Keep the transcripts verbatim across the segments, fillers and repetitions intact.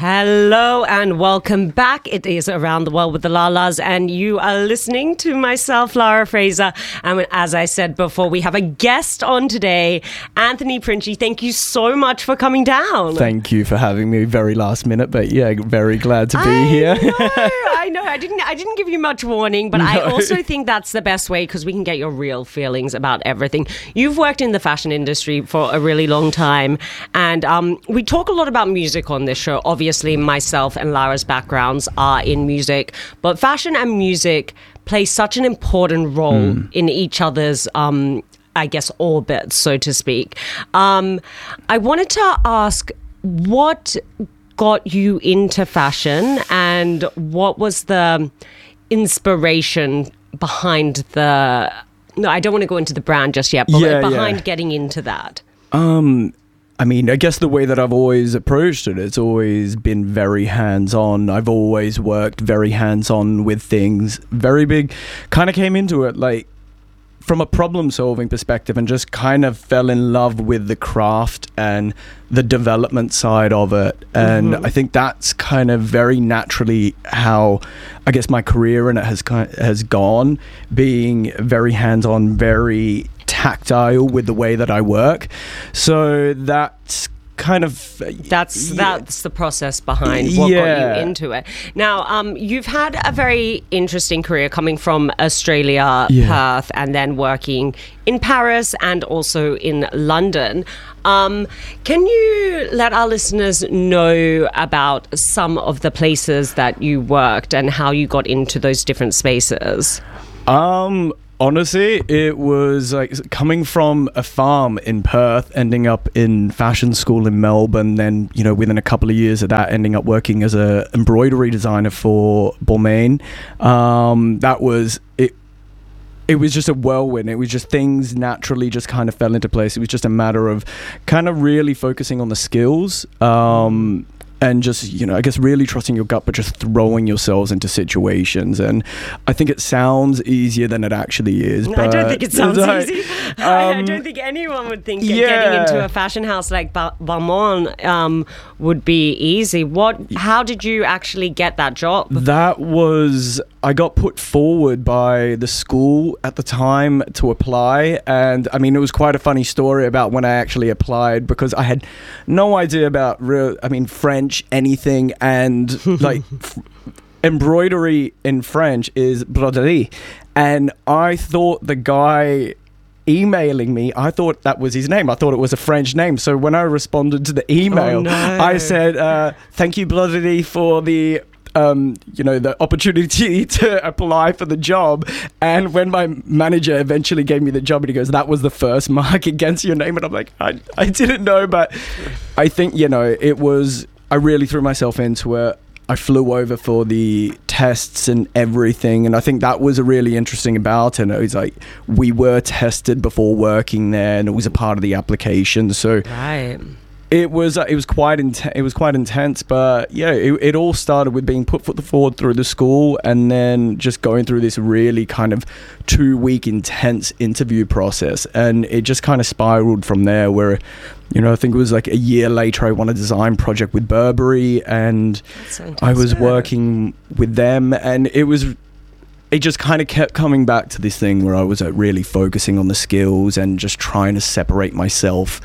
Hello and welcome back. It is Around the World with the Lalas, and you are listening to myself, Lara Fraser. And as I said before, we have a guest on today, Anthony Princi. Thank you so much for coming down. Thank you for having me. Very last minute, but yeah, very glad to be I here. know, I know. I didn't. I didn't give you much warning, but no. I also think that's the best way because we can get your real feelings about everything. You've worked in the fashion industry for a really long time, and um, we talk a lot about music on this show. Obviously. Obviously, myself and Lara's backgrounds are in music, but fashion and music play such an important role mm. in each other's, um, I guess, orbit, so to speak. Um, I wanted to ask, what got you into fashion and what was the inspiration behind the... No, I don't want to go into the brand just yet, but yeah, like behind yeah. getting into that. Um... I mean, I guess the way that I've always approached it, it's always been very hands-on. I've always worked very hands-on with things. Very big, kind of came into it like from a problem-solving perspective and just kind of fell in love with the craft and the development side of it. And mm-hmm. I think that's kind of very naturally how I guess my career in it has kind of, has gone, being very hands-on, very tactile with the way that I work. So that's kind of that's yeah. that's the process behind what yeah. got you into it. Now, um, you've had a very interesting career coming from Australia, yeah. Perth, and then working in Paris and also in London. Um, can you let our listeners know about some of the places that you worked and how you got into those different spaces? Um. Honestly, it was like coming from a farm in Perth, ending up in fashion school in Melbourne, then, you know, within a couple of years of that, ending up working as a embroidery designer for Balmain. Um, that was it. It was just a whirlwind. It was just things naturally just kind of fell into place. It was just a matter of kind of really focusing on the skills. Um, And just, you know, I guess really trusting your gut, but just throwing yourselves into situations. And I think it sounds easier than it actually is. No, but I don't think it sounds like, easy. Um, I don't think anyone would think yeah. getting into a fashion house like ba- Balmain um, would be easy. What? How did you actually get that job? That was... I got put forward by the school at the time to apply. And I mean, it was quite a funny story about when I actually applied because I had no idea about real, I mean, French, anything. And like f- embroidery in French is broderie. And I thought the guy emailing me, I thought that was his name. I thought it was a French name. So when I responded to the email, oh, no. I said, uh, thank you, broderie, for the... Um, you know, the opportunity to apply for the job. And when my manager eventually gave me the job and he goes, that was the first mark against your name. And I'm like, I, I didn't know, but I think, you know, it was, I really threw myself into it. I flew over for the tests and everything. And I think that was a really interesting about it. And it was like, we were tested before working there and it was a part of the application. So right. It was uh, it was quite intense. It was quite intense, but yeah, it, it all started with being put forward through the school, and then just going through this really kind of two week intense interview process, and it just kind of spiraled from there. Where, you know, I think it was like a year later, I won a design project with Burberry, and I was working with them, and it was. It just kind of kept coming back to this thing where I was like, really focusing on the skills and just trying to separate myself.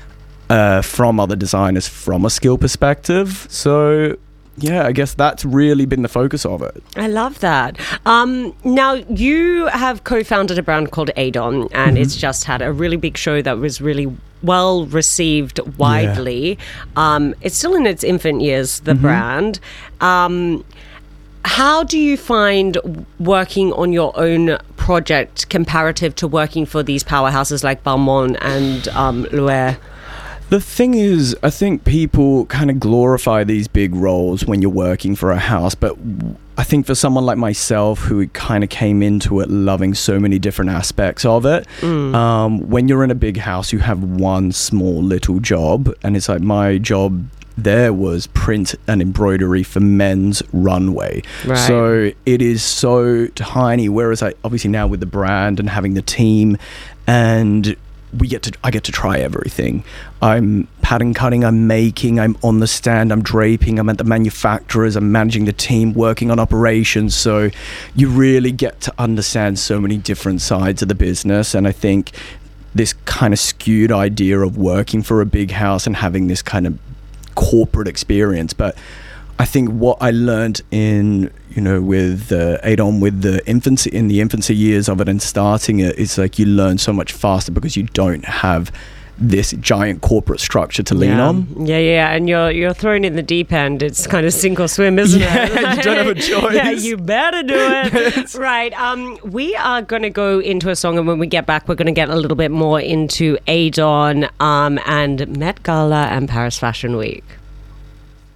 Uh, from other designers from a skill perspective. So yeah, I guess that's really been the focus of it. I love that. Um, now, you have co-founded a brand called Adon, and mm-hmm. it's just had a really big show that was really well received widely. Yeah. Um, it's still in its infant years, the mm-hmm. brand. Um, how do you find working on your own project comparative to working for these powerhouses like Balmain and um, Loewe? The thing is, I think people kind of glorify these big roles when you're working for a house, but I think for someone like myself who kind of came into it loving so many different aspects of it, mm. um, when you're in a big house, you have one small little job, and it's like my job there was print and embroidery for men's runway. Right. So it is so tiny, whereas I obviously now with the brand and having the team and we get to I get to try everything. I'm pattern cutting, I'm making, I'm on the stand, I'm draping, I'm at the manufacturers, I'm managing the team, working on operations. So you really get to understand so many different sides of the business. And I think this kind of skewed idea of working for a big house and having this kind of corporate experience. But I think what I learned in, you know, with uh, Adon, with the infancy, in the infancy years of it and starting it, is like you learn so much faster because you don't have this giant corporate structure to lean yeah. on. Yeah, yeah, and you're you're thrown in the deep end. It's kind of sink or swim, isn't yeah, it? You don't have a choice. Yeah, you better do it. Right. Um, we are going to go into a song, and when we get back, we're going to get a little bit more into Adon um, and Met Gala and Paris Fashion Week.